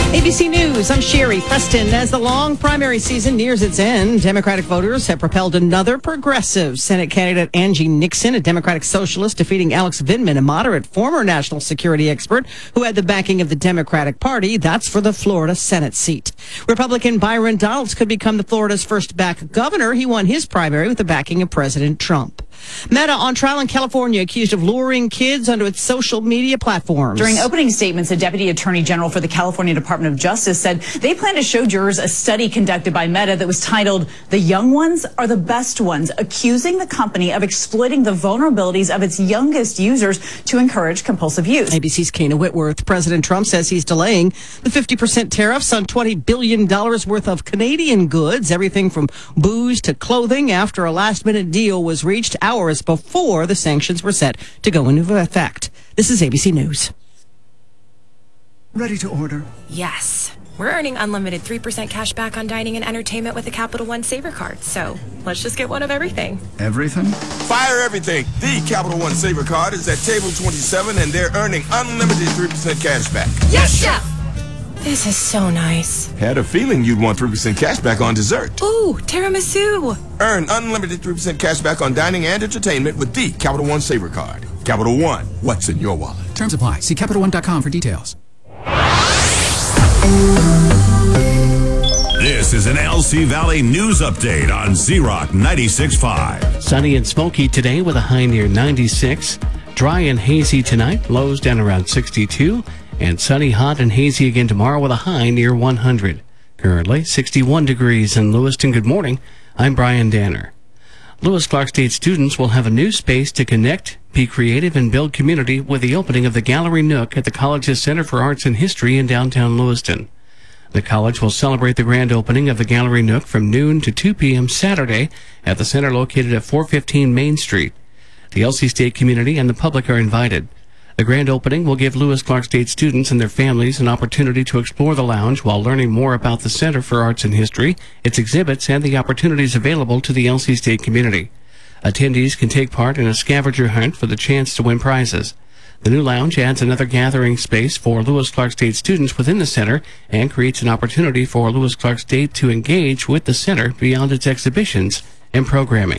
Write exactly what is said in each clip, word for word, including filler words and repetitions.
A B C News, I'm Sherry Preston. As the long primary season nears its end, Democratic voters have propelled another progressive. Senate candidate Angie Nixon, a Democratic socialist, defeating Alex Vindman, a moderate former national security expert who had the backing of the Democratic Party. That's for the Florida Senate seat. Republican Byron Donalds could become the Florida's first black governor. He won his primary with the backing of President Trump. Meta on trial in California, accused of luring kids onto its social media platforms. During opening statements, the Deputy Attorney General for the California Department of Justice said they plan to show jurors a study conducted by Meta that was titled "The Young Ones Are the Best Ones," accusing the company of exploiting the vulnerabilities of its youngest users to encourage compulsive use. A B C's Kana Whitworth. President Trump says he's delaying the fifty percent tariffs on twenty billion dollars worth of Canadian goods, everything from booze to clothing, after a last-minute deal was reached hours before the sanctions were set to go into effect. This is A B C News. Ready to order? Yes. We're earning unlimited three percent cash back on dining and entertainment with the Capital One Saver Card. So let's just get one of everything. Everything? Fire everything. The Capital One Saver Card is at table twenty-seven, and they're earning unlimited three percent cash back. Yes, Chef! This is so nice. Had a feeling you'd want three percent cash back on dessert. Ooh, tiramisu. Earn unlimited three percent cash back on dining and entertainment with the Capital One Saver Card. Capital One, what's in your wallet? Terms apply. See Capital One dot com for details. This is an L C Valley News Update on Z-Rock ninety-six point five. Sunny and smoky today with a high near ninety-six. Dry and hazy tonight, lows down around sixty-two. And sunny, hot, and hazy again tomorrow with a high near one hundred. Currently sixty-one degrees in Lewiston. Good morning. I'm Brian Danner. Lewis Clark State students will have a new space to connect, be creative, and build community with the opening of the Gallery Nook at the college's Center for Arts and History in downtown Lewiston. The college will celebrate the grand opening of the Gallery Nook from noon to two p.m. Saturday at the center located at four fifteen Main Street. The L C State community and the public are invited. The grand opening will give Lewis Clark State students and their families an opportunity to explore the lounge while learning more about the Center for Arts and History, its exhibits, and the opportunities available to the L C State community. Attendees can take part in a scavenger hunt for the chance to win prizes. The new lounge adds another gathering space for Lewis Clark State students within the center and creates an opportunity for Lewis Clark State to engage with the center beyond its exhibitions and programming.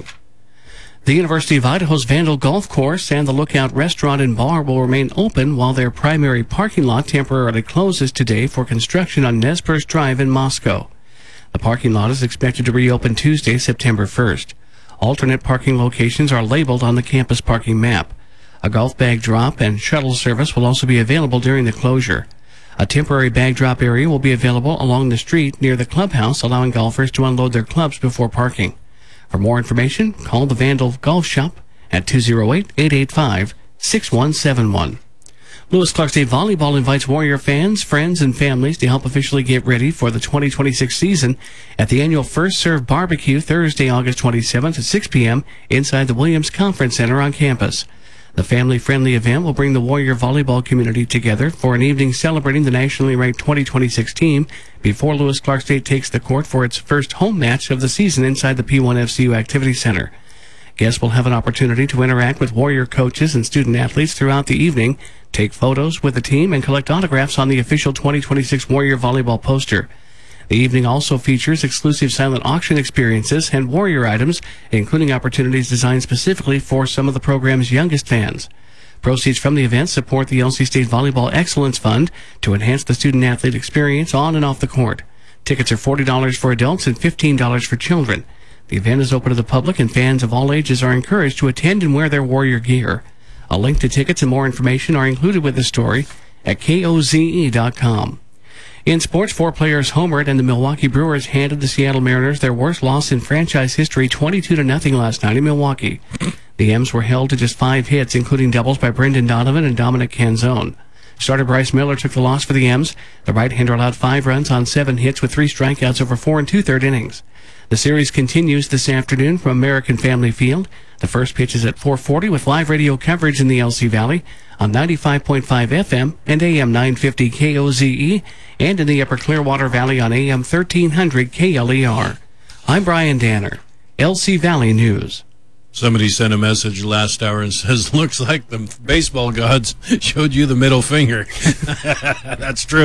The University of Idaho's Vandal Golf Course and the Lookout Restaurant and Bar will remain open while their primary parking lot temporarily closes today for construction on Nez Perce Drive in Moscow. The parking lot is expected to reopen Tuesday, September first. Alternate parking locations are labeled on the campus parking map. A golf bag drop and shuttle service will also be available during the closure. A temporary bag drop area will be available along the street near the clubhouse, allowing golfers to unload their clubs before parking. For more information, call the Vandal Golf Shop at two oh eight, eight eight five, six one seven one. Lewis Clark State Volleyball invites Warrior fans, friends, and families to help officially get ready for the twenty twenty-six season at the annual First Serve Barbecue Thursday, August twenty-seventh at six p.m. inside the Williams Conference Center on campus. The family-friendly event will bring the Warrior volleyball community together for an evening celebrating the nationally ranked twenty twenty-six team before Lewis Clark State takes the court for its first home match of the season inside the P one F C U Activity Center. Guests will have an opportunity to interact with Warrior coaches and student-athletes throughout the evening, take photos with the team, and collect autographs on the official twenty twenty-six Warrior volleyball poster. The evening also features exclusive silent auction experiences and Warrior items, including opportunities designed specifically for some of the program's youngest fans. Proceeds from the event support the L C State Volleyball Excellence Fund to enhance the student-athlete experience on and off the court. Tickets are forty dollars for adults and fifteen dollars for children. The event is open to the public, and fans of all ages are encouraged to attend and wear their Warrior gear. A link to tickets and more information are included with the story at K O Z E dot com. In sports, four players homered, and the Milwaukee Brewers handed the Seattle Mariners their worst loss in franchise history, twenty-two to nothing last night in Milwaukee. The M's were held to just five hits, including doubles by Brendan Donovan and Dominic Canzone. Starter Bryce Miller took the loss for the M's. The right-hander allowed five runs on seven hits with three strikeouts over four and two-third innings. The series continues this afternoon from American Family Field. The first pitch is at four forty with live radio coverage in the L C Valley on ninety-five point five F M and A M nine fifty K O Z E, and in the Upper Clearwater Valley on A M thirteen hundred K L E R. I'm Brian Danner, L C Valley News. Somebody sent a message last hour and says, looks like the baseball gods showed you the middle finger. That's true.